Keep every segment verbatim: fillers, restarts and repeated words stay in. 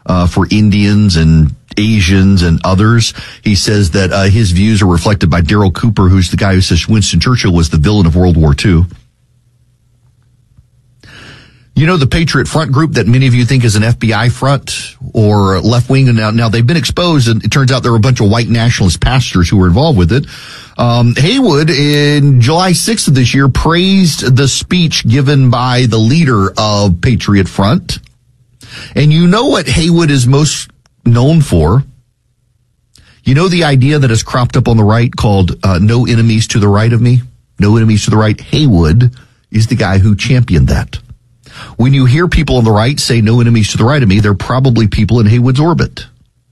uh, for Indians and Asians and others. He says that uh, his views are reflected by Daryl Cooper, who's the guy who says Winston Churchill was the villain of World War Two. You know, the Patriot Front group that many of you think is an F B I front or left wing, and now, now they've been exposed, and it turns out there were a bunch of white nationalist pastors who were involved with it. Um, Haywood, in July sixth of this year, praised the speech given by the leader of Patriot Front. And you know what Haywood is most known for? You know the idea that has cropped up on the right called uh, no enemies to the right of me? No enemies to the right. Haywood is the guy who championed that. When you hear people on the right say no enemies to the right of me, they're probably people in Haywood's orbit.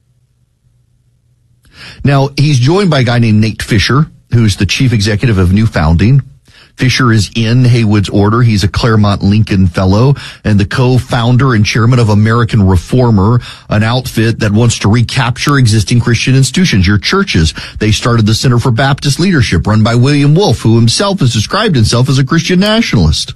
Now, he's joined by a guy named Nate Fisher, who's the chief executive of New Founding. Fisher is in Haywood's order. He's a Claremont Lincoln Fellow and the co-founder and chairman of American Reformer, an outfit that wants to recapture existing Christian institutions, your churches. They started the Center for Baptist Leadership, run by William Wolfe, who himself has described himself as a Christian nationalist.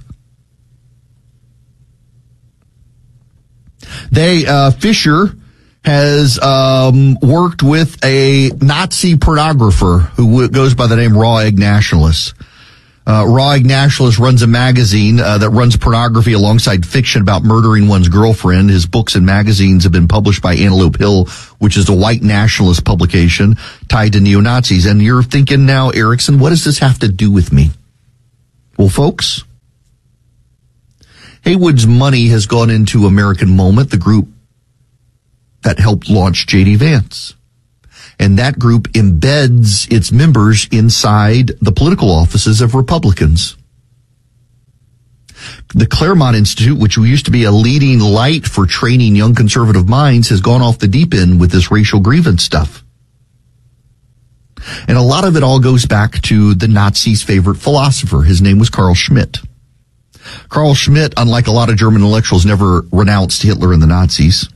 They, uh, Fisher has, um, worked with a Nazi pornographer who w- goes by the name Raw Egg Nationalist. Uh, Raw Egg Nationalist runs a magazine, uh, that runs pornography alongside fiction about murdering one's girlfriend. His books and magazines have been published by Antelope Hill, which is a white nationalist publication tied to neo-Nazis. And you're thinking now, Erickson, what does this have to do with me? Well, folks, Haywood's money has gone into American Moment, the group that helped launch J D Vance. And that group embeds its members inside the political offices of Republicans. The Claremont Institute, which used to be a leading light for training young conservative minds, has gone off the deep end with this racial grievance stuff. And a lot of it all goes back to the Nazis' favorite philosopher. His name was Carl Schmitt. Carl Schmitt, unlike a lot of German intellectuals, never renounced Hitler and the Nazis.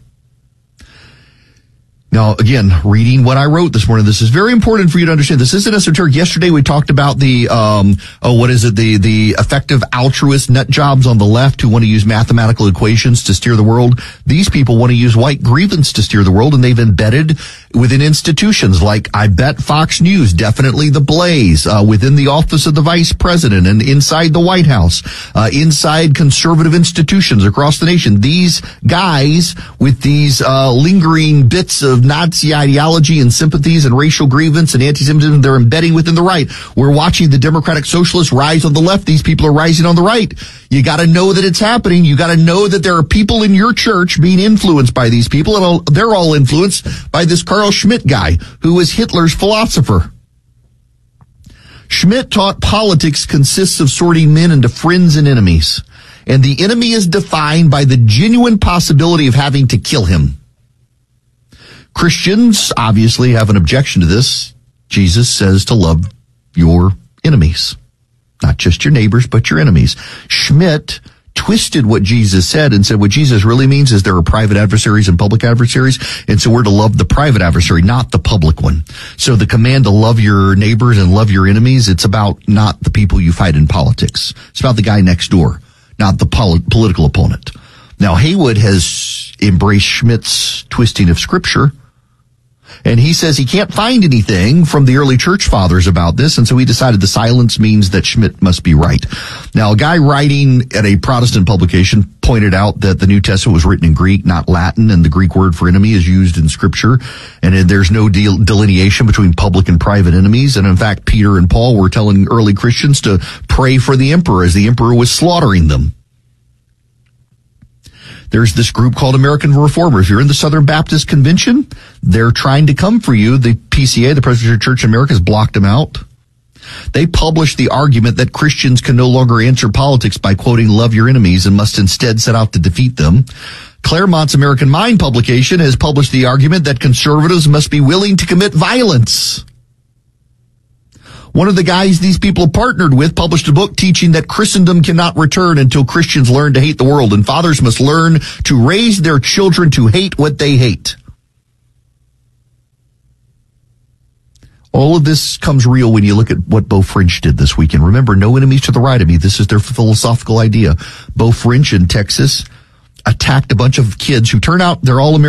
Now, again, reading what I wrote this morning, this is very important for you to understand. This isn't esoteric. Yesterday we talked about the, um, oh, what is it? The, the effective altruist nut jobs on the left who want to use mathematical equations to steer the world. These people want to use white grievance to steer the world, and they've embedded within institutions like, I bet, Fox News, definitely The Blaze, uh, within the office of the vice president and inside the White House, uh, inside conservative institutions across the nation. These guys with these, uh, lingering bits of Nazi ideology and sympathies and racial grievance and anti-Semitism, they're embedding within the right. We're watching the Democratic Socialists rise on the left. These people are rising on the right. You got to know that it's happening. You got to know that there are people in your church being influenced by these people, and all, they're all influenced by this Carl Schmitt guy, who was Hitler's philosopher. Schmitt taught politics consists of sorting men into friends and enemies, and the enemy is defined by the genuine possibility of having to kill him. Christians obviously have an objection to this. Jesus says to love your enemies, not just your neighbors, but your enemies. Schmitt twisted what Jesus said and said what Jesus really means is there are private adversaries and public adversaries, and so we're to love the private adversary, not the public one. So the command to love your neighbors and love your enemies, it's about not the people you fight in politics. It's about the guy next door, not the pol- political opponent. Now, Haywood has embraced Schmitt's twisting of Scripture, and he says he can't find anything from the early church fathers about this, and so he decided the silence means that Schmitt must be right. Now, a guy writing at a Protestant publication pointed out that the New Testament was written in Greek, not Latin, and the Greek word for enemy is used in Scripture, and there's no deal, delineation between public and private enemies. And in fact, Peter and Paul were telling early Christians to pray for the emperor as the emperor was slaughtering them. There's this group called American Reformer. If you're in the Southern Baptist Convention, they're trying to come for you. The P C A, the Presbyterian Church in America, has blocked them out. They published the argument that Christians can no longer answer politics by quoting love your enemies and must instead set out to defeat them. Claremont's American Mind publication has published the argument that conservatives must be willing to commit violence. One of the guys these people have partnered with published a book teaching that Christendom cannot return until Christians learn to hate the world, and fathers must learn to raise their children to hate what they hate. All of this comes real when you look at what Beau French did this weekend. Remember, no enemies to the right of me. This is their philosophical idea. Beau French in Texas attacked a bunch of kids who turn out they're all American.